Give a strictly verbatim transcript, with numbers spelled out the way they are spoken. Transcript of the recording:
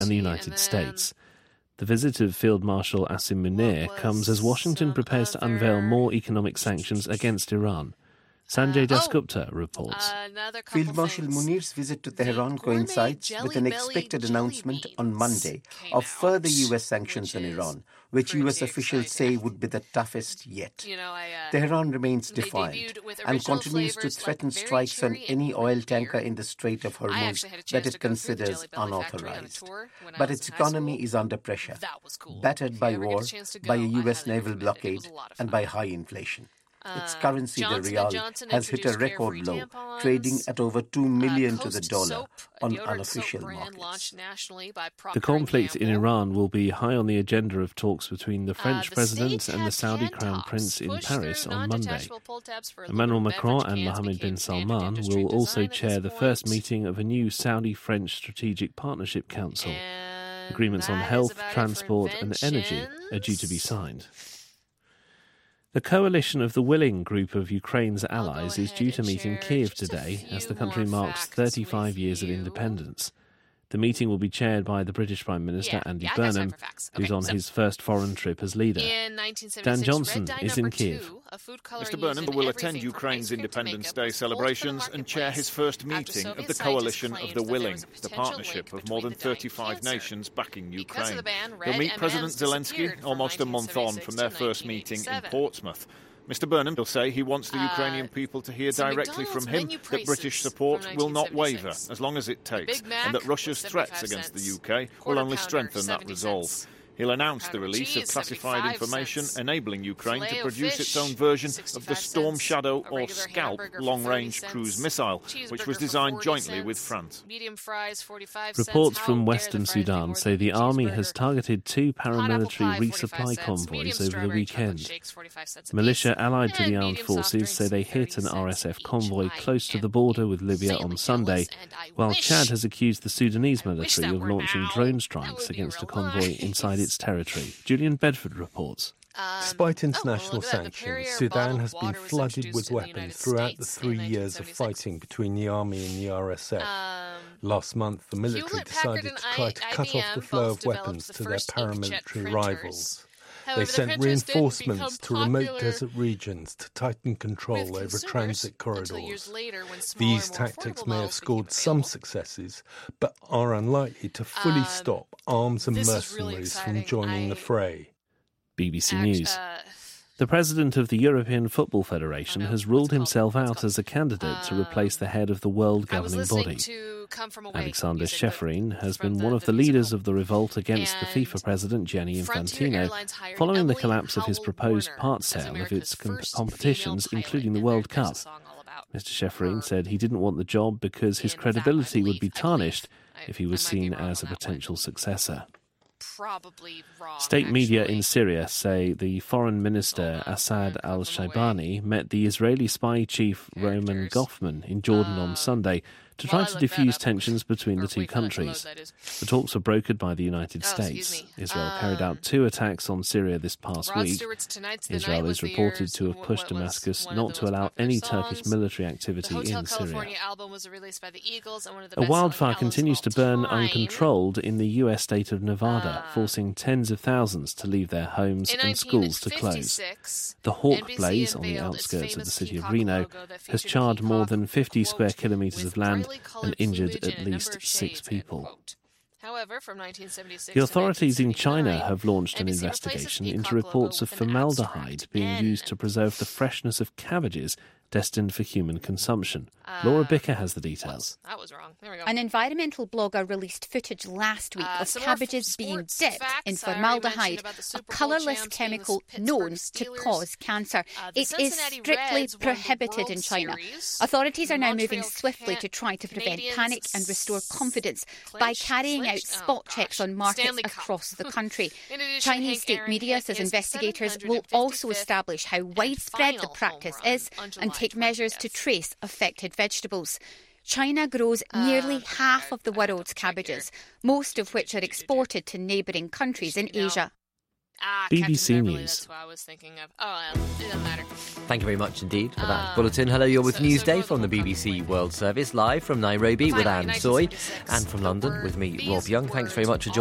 and the United States. The visit of Field Marshal Asim Munir comes as Washington prepares to unveil more economic sanctions against Iran. Sanjay Dasgupta reports. Field Marshal Munir's visit to Tehran coincides with an expected announcement on Monday of further U S sanctions on Iran, which U S officials say would be the toughest yet. Tehran remains defiant and continues to threaten strikes on any oil tanker in the Strait of Hormuz that it considers unauthorized. But its economy is under pressure, battered by war, by a U S naval blockade, and by high inflation. Its currency, the rial, has hit a record low, trading at over two million dollars to the dollar on unofficial markets. The conflict in Iran will be high on the agenda of talks between the French president and the Saudi crown prince in Paris on Monday. Emmanuel Macron and Mohammed bin Salman will also chair the first meeting of a new Saudi-French Strategic Partnership Council. Agreements on health, transport and energy are due to be signed. The coalition of the Willing group of Ukraine's allies is due to meet in Kiev today as the country marks thirty-five years of independence. The meeting will be chaired by the British Prime Minister Yeah, Andy yeah, I got time Burnham, for facts. who's Okay, on so- his first foreign trip as leader. In nineteen seventy-six, Dan Johnson red dye is in number Kiev. two, a food colour Mister used Burnham in will everything attend from Ukraine's ice cream to Independence makeup Day was sold to the celebrations and chair marketplace his first after meeting Soviet of the scientists coalition of claimed the that there Willing, was a the potential partnership link of more between than the dye and thirty-five cancer. nations backing Because Ukraine. of the ban, red He'll meet M and President M's Zelensky disappeared from almost a month on nineteen from their seventy-six first to meeting in nineteen eighty-seven. Portsmouth. Mister Burnham will say he wants the Uh, Ukrainian people to hear so directly McDonald's from him menu that prices British from support will not waver nineteen seventy-six. as long as it takes, Big Mac and that Russia's was threats seventy-five against the cents. U K will Quarter only pounder, strengthen that seventy resolve. cents. He'll announce Pound the of release of cheese, classified seventy-five information cents. enabling Ukraine to Filet-o produce fish, its own version of the sixty-five Storm cents. Shadow A or regular Scalp hamburger for long-range thirty cruise cents. missile, which Cheeseburger was for designed forty jointly cents. with France. Medium fries, forty-five Reports cents. from How Western dare the fries be Sudan more say than the a army cheeseburger? has targeted two Hot apple paramilitary pie, resupply forty-five cents. Medium convoys over the strawberry chocolate weekend. shakes, forty-five cents a Militia piece. allied to And the armed medium soft forces say they drinks, hit an thirty R S F cents convoy each. close to I the am border with Libya insanely on Sunday, jealous, and I while wish Chad has accused the Sudanese I wish military that of were launching now. drone That strikes would be against a real convoy nice. inside its territory. Julian Bedford reports. Um, Despite oh, international look at that. The sanctions, Perrier Sudan bottled has been water was flooded introduced with in the United weapons throughout the States in three years of nineteen seventy-six. fighting between the army and the R S F. Um, Last month, the military Hewlett-Packard decided and to try to I- cut off IBM the flow both of developed weapons the to their first inkjet paramilitary printers. rivals. However, They the sent printers didn't reinforcements to become remote popular desert regions to tighten control with over consumers transit until corridors. years later when smaller, These more tactics affordable may have models became scored some available. successes, but are unlikely to fully Um, stop arms and this is really mercenaries exciting. from joining the I- fray. B B C Act- News. uh, The president of the European Football Federation Oh, no. has What's ruled it called? himself What's it out called? as a candidate to replace the Um, head of the world I was governing listening body. to Come From Away Alexander music, but Schäferin has it's from been the- one of the the leaders musical. of the revolt against the And FIFA president Gianni Frontier Infantino, Airlines hired following the Emily collapse of his Howell proposed Warner part as sale of America's its com- first competitions, female pilot, including the and World there's a Cup. song all about Mister Schäferin her said he didn't want the job because his in that, I credibility would be believe- I believe. tarnished I- if he I was might be seen wrong as a on that one. potential successor. Probably wrong. State media actually. in Syria say the foreign minister Hold on, Assad I'm gonna come from al-Shaibani met the Israeli spy chief Roman Characters. Goffman in Jordan on Um, Sunday to while try I to look that diffuse up- tensions between or the two wait for that to load, countries. that is. The talks were brokered by the United Oh, excuse States. me. Israel carried Um, out two attacks on Syria this past Rod week. Stewart's Tonight's the Israel Night was is the reported year's- to have what- pushed what was Damascus one of not the to most allow popular any songs. Turkish military The activity Hotel in California Syria. album was released by the Eagles and one of the A best wildfire albums continues of to all burn time. uncontrolled in the U S state of Nevada, Uh, forcing tens of thousands to leave their homes In and schools to close. nineteen fifty-six, The Hawk N B C Blaze on the unveiled its outskirts of famous the city of peacock Reno logo that has featured a charred more peacock, than fifty quote, square kilometres with of land brightly coloured and injured plumage at and a number least of six shades, end people. quote. However, from nineteen seventy-six The to authorities in nineteen China seventy-nine, have launched an N B C replaced its investigation peacock into logo reports of with an formaldehyde abstract being N. used to preserve the freshness of cabbages destined for human consumption. Laura Bicker has the details. That was wrong. There we go. An environmental blogger released footage last week Uh, of some more cabbages f- being sports dipped facts. in I already formaldehyde, mentioned about the a Super Bowl colourless champs being the chemical Pittsburgh known to Steelers. cause cancer. Uh, the It is Cincinnati strictly Reds won the prohibited in World China. Series. Authorities are now Montreal moving swiftly Can- to try to prevent Canadians panic and restore confidence by clinched- carrying out clinched- oh, spot gosh. checks on markets Stanley Cup. across the country. In addition, Chinese Hank state Aaron media hit says his investigators seven will hundred also fifty-fifth establish how and widespread the final practice home run is on and July take measures to twentieth. trace affected vegetables. China grows nearly Um, half of the I- I world's double check here. cabbages, most of which are exported to neighbouring countries in You know, Asia. Ah, B B Captain C Beverly, News. That's what I was thinking of. Oh, well, it doesn't matter. Thank you very much indeed for that Um, bulletin. Hello, you're with so- Newsday so from the B B C World Service, live from Nairobi with Finally, Anne Soy, nineteen seventy-six, and from the London word- with me, these Rob Young. Thanks very words much for joining